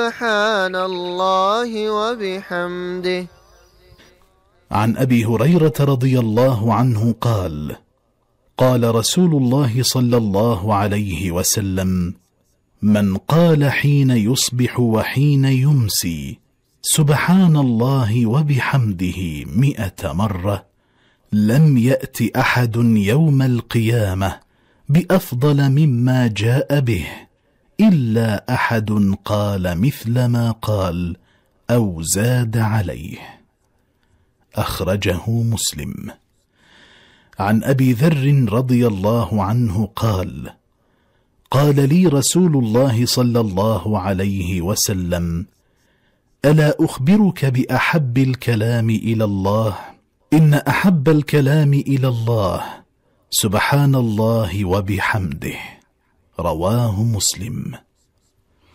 سبحان الله وبحمده. عن أبي هريرة رضي الله عنه قال: قال رسول الله صلى الله عليه وسلم: من قال حين يصبح وحين يمسي سبحان الله وبحمده 100 مرة لم يأت أحد يوم القيامة بأفضل مما جاء به إلا أحد قال مثل ما قال أو زاد عليه. أخرجه مسلم. عن أبي ذر رضي الله عنه قال: قال لي رسول الله صلى الله عليه وسلم: ألا أخبرك بأحب الكلام إلى الله؟ إن أحب الكلام إلى الله سبحان الله وبحمده. رواه مسلم.